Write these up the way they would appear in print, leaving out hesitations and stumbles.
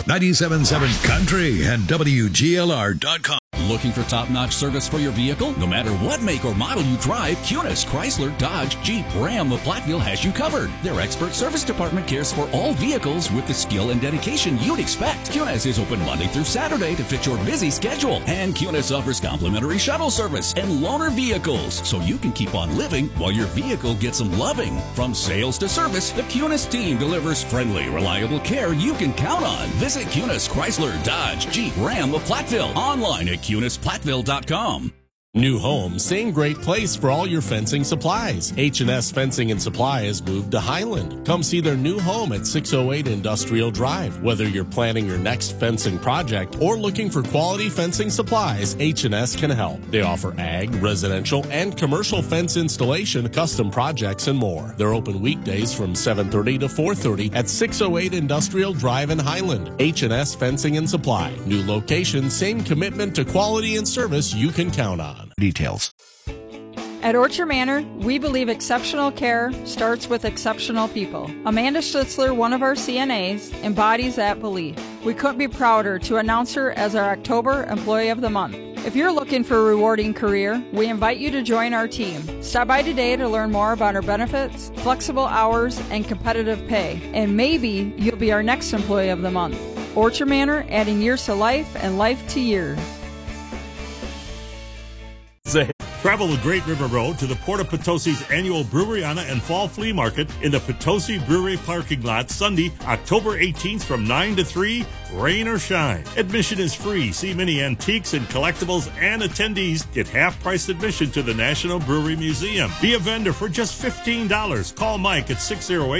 97.7 Country and WGLR.com. Looking for top-notch service for your vehicle? No matter what make or model you drive, Kunis, Chrysler, Dodge, Jeep, Ram of Platteville has you covered. Their expert service department cares for all vehicles with the skill and dedication you'd expect. Kunis is open Monday through Saturday to fit your busy schedule. And Kunis offers complimentary shuttle service and loaner vehicles, so you can keep on living while your vehicle gets some loving. From sales to service, the Kunis team delivers friendly, reliable care you can count on. Visit Kunis, Chrysler, Dodge, Jeep, Ram of Platteville. Online at KunisPlatteville.com. New home, same great place for all your fencing supplies. H&S Fencing and Supply has moved to Highland. Come see their new home at 608 Industrial Drive. Whether you're planning your next fencing project or looking for quality fencing supplies, H&S can help. They offer ag, residential, and commercial fence installation, custom projects, and more. They're open weekdays from 7:30 to 4:30 at 608 Industrial Drive in Highland. H&S Fencing and Supply. New location, same commitment to quality and service you can count on. Details. At Orchard Manor, we believe exceptional care starts with exceptional people. Amanda Schlitzler, one of our CNAs, embodies that belief. We couldn't be prouder to announce her as our October Employee of the Month. If you're looking for a rewarding career, we invite you to join our team. Stop by today to learn more about our benefits, flexible hours, and competitive pay. And maybe you'll be our next Employee of the Month. Orchard Manor, adding years to life and life to years. Travel the Great River Road to the Port of Potosi's annual Breweriana and Fall Flea Market in the Potosi Brewery parking lot Sunday, October 18th from 9 to 3, rain or shine. Admission is free. See many antiques and collectibles, and attendees get half-price admission to the National Brewery Museum. Be a vendor for just $15. Call Mike at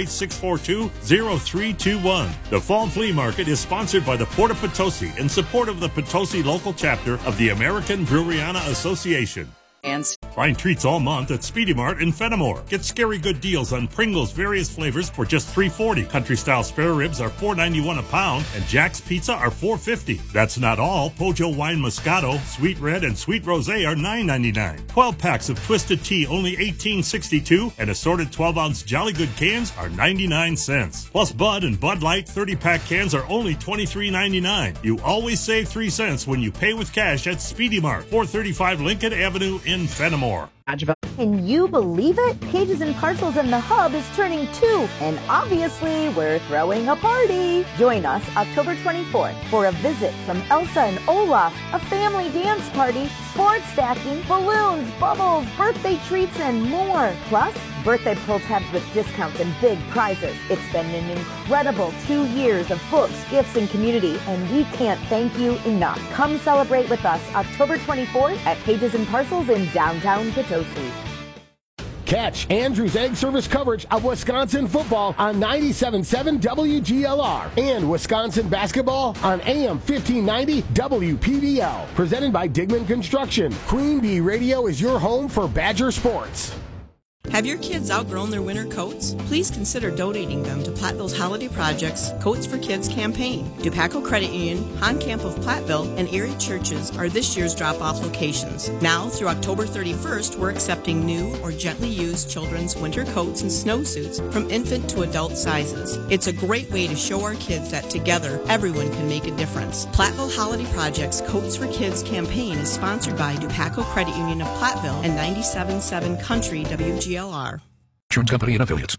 608-642-0321. The Fall Flea Market is sponsored by the Port of Potosi in support of the Potosi local chapter of the American Breweriana Association. Find treats all month at Speedy Mart in Fenimore. Get scary good deals on Pringles various flavors for just $3.40. Country-style spare ribs are $4.91 a pound, and Jack's Pizza are $4.50. That's not all. Pojo Wine Moscato, Sweet Red, and Sweet Rosé are $9.99. 12 packs of Twisted Tea only $18.62, and assorted 12-ounce Jolly Good cans are 99 cents. Plus Bud and Bud Light 30-pack cans are only $23.99. You always save 3 cents when you pay with cash at Speedy Mart, 435 Lincoln Avenue in Fenimore. Can you believe it? Pages and Parcels in the Hub is turning 2, and obviously we're throwing a party. Join us October 24th for a visit from Elsa and Olaf, a family dance party, sports stacking, balloons, bubbles, birthday treats, and more. Plus, birthday pull tabs with discounts and big prizes. It's been an incredible 2 years of books, gifts, and community, and we can't thank you enough. Come celebrate with us October 24th at Pages and Parcels in downtown Potosi. Catch Andrew's Egg Service coverage of Wisconsin football on 97.7 WGLR and Wisconsin basketball on AM 1590 WPBL. Presented by Digman Construction. Queen Bee Radio is your home for Badger sports. Have your kids outgrown their winter coats? Please consider donating them to Platteville's Holiday Project's Coats for Kids campaign. DuPaco Credit Union, Honcamp of Platteville, and Erie Churches are this year's drop-off locations. Now through October 31st, we're accepting new or gently used children's winter coats and snowsuits from infant to adult sizes. It's a great way to show our kids that together, everyone can make a difference. Platteville Holiday Project's Coats for Kids campaign is sponsored by DuPaco Credit Union of Platteville and 97.7 Country WGLR. Insurance Company and Affiliates.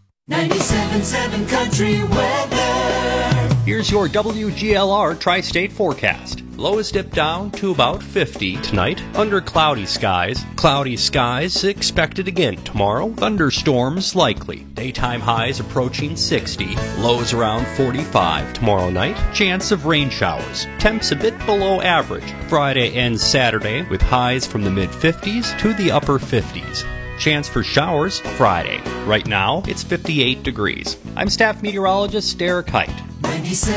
97.7 Country Weather. Here's your WGLR Tri-State forecast. Lows dip down to about 50 tonight under cloudy skies. Cloudy skies expected again tomorrow. Thunderstorms likely. Daytime highs approaching 60. Lows around 45 tomorrow night. Chance of rain showers. Temps a bit below average Friday and Saturday with highs from the mid-50s to the upper 50s. Chance for showers Friday. Right now, it's 58 degrees. I'm staff meteorologist Derek Height. 97.